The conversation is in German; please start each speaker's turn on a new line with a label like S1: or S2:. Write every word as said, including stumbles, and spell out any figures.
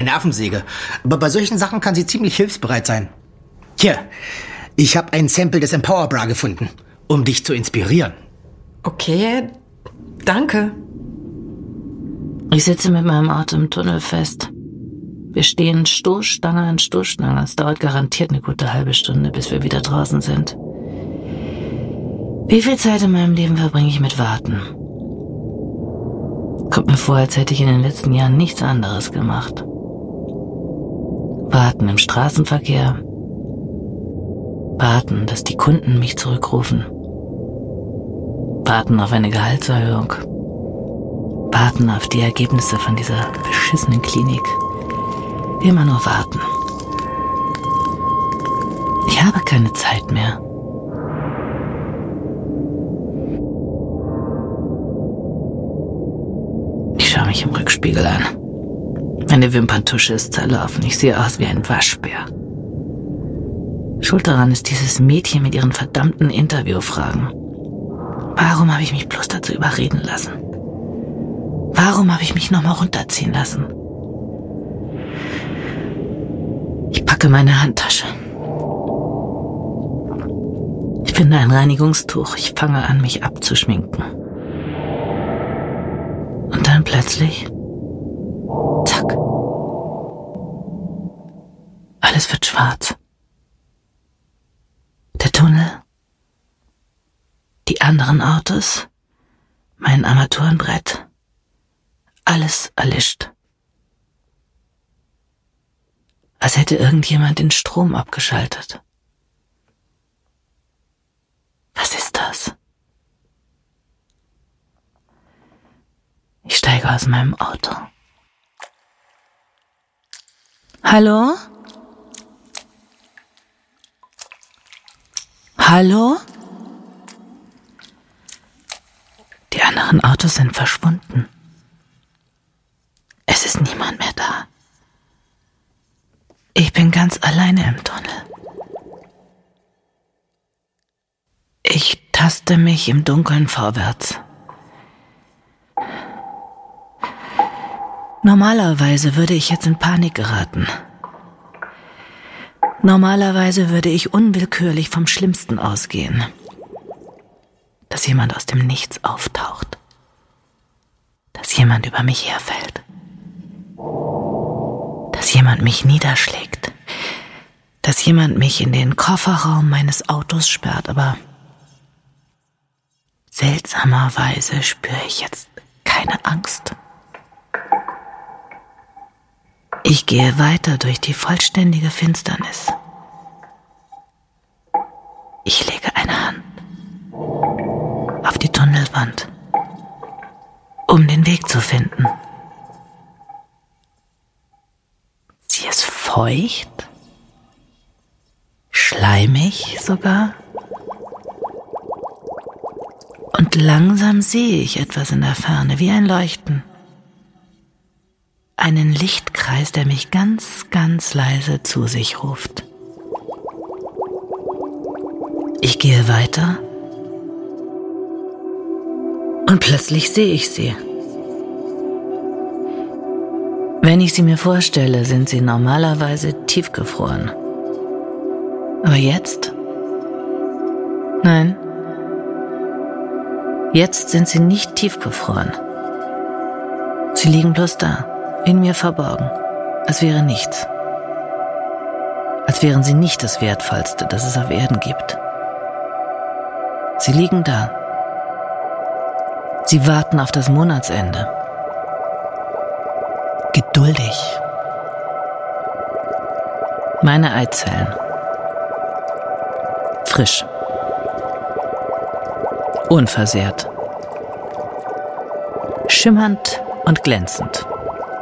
S1: Nervensäge. Aber bei solchen Sachen kann sie ziemlich hilfsbereit sein. Hier, ich habe ein Sample des Empower Bra gefunden, um dich zu inspirieren.
S2: Okay, danke.
S3: Ich sitze mit meinem Auto im Tunnel fest. Wir stehen Stoßstange an Stoßstange. Es dauert garantiert eine gute halbe Stunde, bis wir wieder draußen sind. Wie viel Zeit in meinem Leben verbringe ich mit Warten? Kommt mir vor, als hätte ich in den letzten Jahren nichts anderes gemacht. Warten im Straßenverkehr. Warten, dass die Kunden mich zurückrufen. Warten auf eine Gehaltserhöhung. Warten auf die Ergebnisse von dieser beschissenen Klinik. Immer nur warten. Ich habe keine Zeit mehr. Ich schaue mich im Rückspiegel an. Meine Wimperntusche ist zerlaufen. Ich sehe aus wie ein Waschbär. Schuld daran ist dieses Mädchen mit ihren verdammten Interviewfragen. Warum habe ich mich bloß dazu überreden lassen? Warum habe ich mich nochmal runterziehen lassen? Ich packe meine Handtasche. Ich finde ein Reinigungstuch. Ich fange an, mich abzuschminken. Und dann plötzlich, zack, alles wird schwarz. Der Tunnel, die anderen Autos, mein Armaturenbrett, alles erlischt. Als hätte irgendjemand den Strom abgeschaltet. Was ist das? Ich steige aus meinem Auto. Hallo? Hallo? Die anderen Autos sind verschwunden. Es ist niemand mehr da. Ich bin ganz alleine im Tunnel. Ich taste mich im Dunkeln vorwärts. Normalerweise würde ich jetzt in Panik geraten. Normalerweise würde ich unwillkürlich vom Schlimmsten ausgehen. Dass jemand aus dem Nichts auftaucht. Dass jemand über mich herfällt. Dass jemand mich niederschlägt. Dass jemand mich in den Kofferraum meines Autos sperrt, aber seltsamerweise spüre ich jetzt keine Angst. Ich gehe weiter durch die vollständige Finsternis. Ich lege eine Hand auf die Tunnelwand, um den Weg zu finden. Sie ist feucht, schleimig sogar. Und langsam sehe ich etwas in der Ferne, wie ein Leuchten. Einen Lichtkreis, der mich ganz, ganz leise zu sich ruft. Ich gehe weiter und plötzlich sehe ich sie. Wenn ich sie mir vorstelle, sind sie normalerweise tiefgefroren. Aber jetzt? Nein. Jetzt sind sie nicht tiefgefroren. Sie liegen bloß da. In mir verborgen, als wäre nichts. Als wären sie nicht das Wertvollste, das es auf Erden gibt. Sie liegen da. Sie warten auf das Monatsende. Geduldig. Meine Eizellen. Frisch. Unversehrt. Schimmernd und glänzend.